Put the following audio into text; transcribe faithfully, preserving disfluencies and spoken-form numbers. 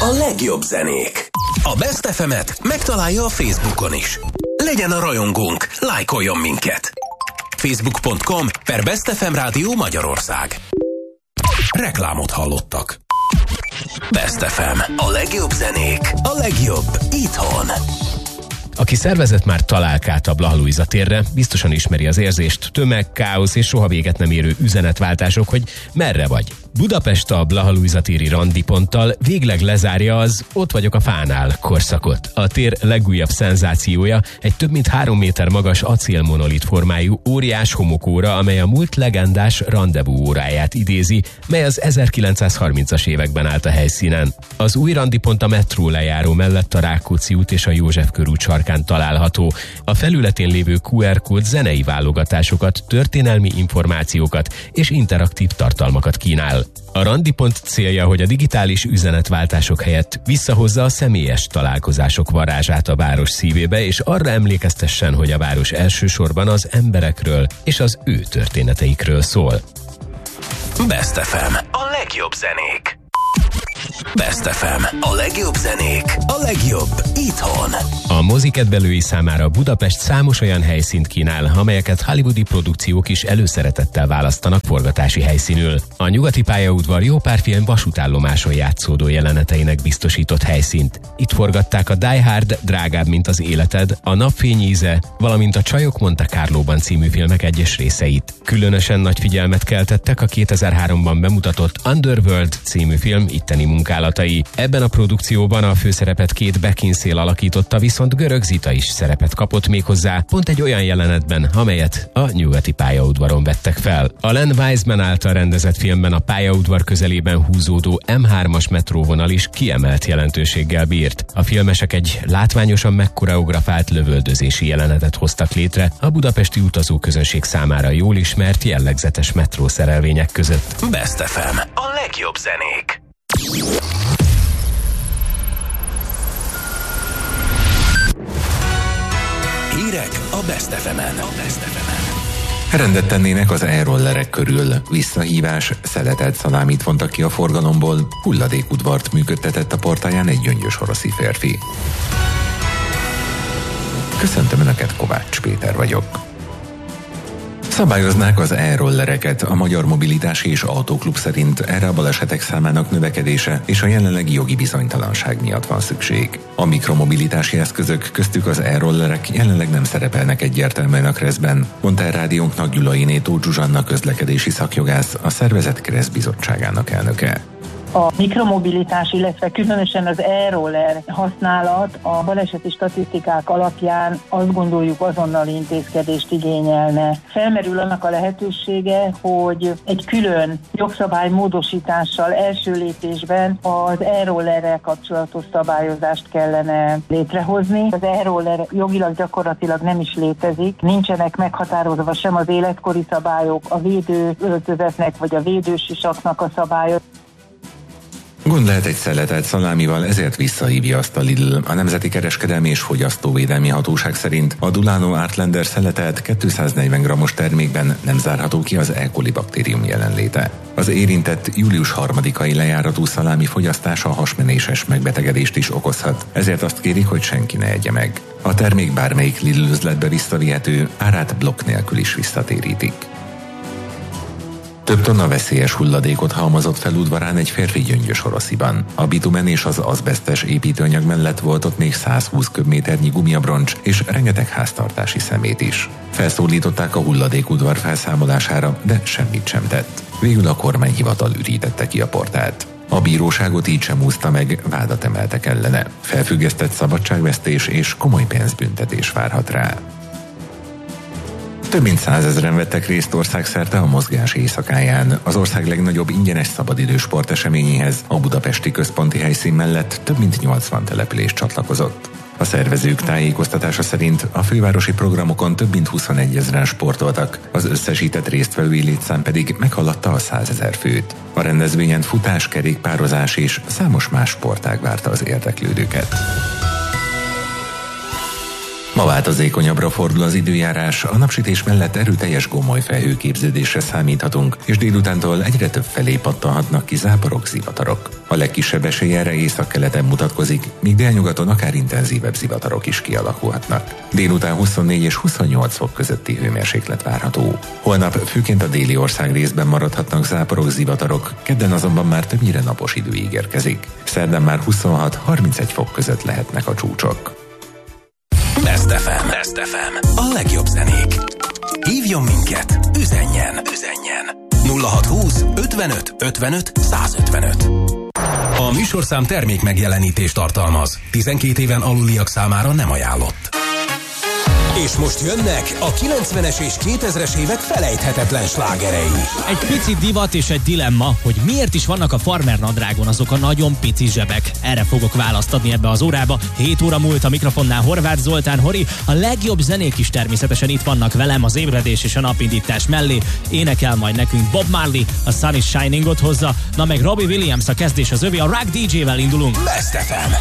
A legjobb zenék. A Best ef emet megtalálja a Facebookon is. Legyen a rajongónk, lájkoljon minket. facebook pont com per Best ef em Rádió Magyarország. Reklámot hallottak. Best ef em. A legjobb zenék. A legjobb itthon. Aki szervezett már találkát a Blaha Lujza térre, biztosan ismeri az érzést, tömeg, káosz és soha véget nem érő üzenetváltások, hogy merre vagy. Budapest a Blaha Lujza téri randiponttal végleg lezárja az Ott vagyok a fánál korszakot. A tér legújabb szenzációja egy több mint három méter magas acélmonolit formájú óriás homokóra, amely a múlt legendás rendezvú óráját idézi, mely az ezerkilencszázharmincas években állt a helyszínen. Az új randipont a metró lejáró mellett a Rákóczi út és a József körút sarkán található. A felületén lévő kú er kód zenei válogatásokat, történelmi információkat és interaktív tartalmakat kínál. A randipont célja, hogy a digitális üzenetváltások helyett visszahozza a személyes találkozások varázsát a város szívébe, és arra emlékeztessen, hogy a város elsősorban az emberekről és az ő történeteikről szól. Best ef em. A legjobb zenék. Best ef em. A legjobb zenék. A legjobb itthon. A mozikedvelői számára Budapest számos olyan helyszínt kínál, amelyeket hollywoodi produkciók is előszeretettel választanak forgatási helyszínül. A Nyugati pályaudvar jó pár film vasútállomáson játszódó jeleneteinek biztosított helyszínt. Itt forgatták a Die Hard, Drágább, mint az életed, a Napfény íze, valamint a Csajok Monte Carlóban című filmek egyes részeit. Különösen nagy figyelmet keltettek a kétezer-háromban bemutatott Underworld című film itteni munkálatai. Ebben a produkcióban a főszerepet Kate Beckinsale alakította, viszont Görög Zita is szerepet kapott, méghozzá pont egy olyan jelenetben, amelyet a Nyugati pályaudvaron vettek fel. A Len Wiseman által rendezett filmben a pályaudvar közelében húzódó em hármas metróvonal is kiemelt jelentőséggel bírt. A filmesek egy látványosan megkoreografált lövöldözési jelenetet hoztak létre a budapesti utazóközönség számára jól ismert jellegzetes metrószerelvények között. Best ef em. A legjobb zenék. Hírek a Best ef emen. A Best ef emen. Rendet tennének az e-rollerek körül. Visszahívás, szeletelt szalámit vontak ki a forgalomból, hulladékudvart működtetett a portáján egy gyöngyös oroszi férfi. Köszöntöm Önöket, Kovács Péter vagyok. Szabályoznák az e-rollereket. A Magyar Mobilitási és Autóklub szerint erre a balesetek számának növekedése és a jelenlegi jogi bizonytalanság miatt van szükség. A mikromobilitási eszközök, köztük az e-rollerek jelenleg nem szerepelnek egyértelműen a kreszben, mondta el rádiónknak Gyulai Nétó Zsuzsanna közlekedési szakjogász, a szervezet KRESZ bizottságának elnöke. A mikromobilitás, illetve különösen az e-roller használat a baleseti statisztikák alapján azt gondoljuk azonnal intézkedést igényelne. Felmerül annak a lehetősége, hogy egy külön jogszabály módosítással első lépésben az e-rollerrel kapcsolatos szabályozást kellene létrehozni. Az e-roller jogilag gyakorlatilag nem is létezik, nincsenek meghatározva sem az életkori szabályok, a védőöltözetnek vagy a védősisaknak a szabályok. Gond lehet egy szeletelt szalámival, ezért visszahívja azt a Lidl. A Nemzeti Kereskedelmi és Fogyasztóvédelmi Hatóság szerint a Dulano Artlander szeletelt kétszáznegyven grammos termékben nem zárható ki az E. coli baktérium jelenléte. Az érintett július harmadikai lejáratú szalámi fogyasztása hasmenéses megbetegedést is okozhat, ezért azt kérik, hogy senki ne egye meg. A termék bármelyik Lidl üzletbe visszavihető, árát blokk nélkül is visszatérítik. Több tonna veszélyes hulladékot halmozott fel udvarán egy férfi Gyöngyös Orosziban. A bitumen és az azbesztes építőanyag mellett volt ott még százhúsz köbméternyi gumiabroncs és rengeteg háztartási szemét is. Felszólították a hulladékudvar felszámolására, de semmit sem tett. Végül a kormányhivatal ürítette ki a portált. A bíróságot így sem úszta meg, vádat emeltek ellene. Felfüggesztett szabadságvesztés és komoly pénzbüntetés várhat rá. Több mint százezren vettek részt országszerte a mozgás éjszakáján. Az ország legnagyobb ingyenes szabadidős sporteseményéhez a budapesti központi helyszín mellett több mint nyolcvan település csatlakozott. A szervezők tájékoztatása szerint a fővárosi programokon több mint huszonegyezren sportoltak, az összesített résztvevői létszám pedig meghaladta a százezer főt. A rendezvényen futás, kerékpározás és számos más sportág várta az érdeklődőket. Ma változékonyabbra fordul az időjárás, a napsütés mellett erőteljes gomoly felhőképződésre számíthatunk, és délutántól egyre több felé pattanhatnak ki záporok, zivatarok. A legkisebb esély erre északkeleten mutatkozik, míg délnyugaton akár intenzívebb zivatarok is kialakulhatnak. Délután huszonnégy és huszonnyolc fok közötti hőmérséklet várható. Holnap főként a déli ország részben maradhatnak záporok, zivatarok, kedden azonban már többnyire napos idő ígérkezik. Szerdán már huszonhat-harmincegy fok között lehetnek a csúcsok. Best ef em. Best ef em. A legjobb zenék. Hívjon minket, üzenjen, üzenjen. nulla hatszázhúsz ötvenöt ötvenöt százötvenöt. A műsorszám termék megjelenítést tartalmaz. tizenkét éven aluliak számára nem ajánlott. És most jönnek a kilencvenes és kétezres évek felejthetetlen slágerei. Egy pici divat és egy dilemma, hogy miért is vannak a farmer nadrágon azok a nagyon pici zsebek. Erre fogok választ adni ebbe az órába. hét óra múlt a mikrofonnál Horváth Zoltán Hori. A legjobb zenék is természetesen itt vannak velem az ébredés és a napindítás mellé. Énekel majd nekünk Bob Marley, a Sun is Shiningot hozza, na meg Robbie Williams a kezdés az övé, a Rock dé jével indulunk. Best ef em.